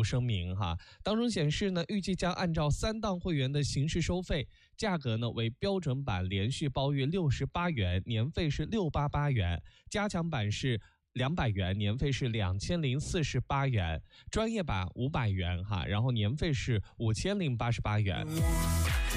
布声明哈，当中显示呢，预计将按照3档会员的形式收费，价格呢为标准版连续包月68元，年费是688元；加强版是200元，年费是2048元；专业版500元哈，然后年费是5088元。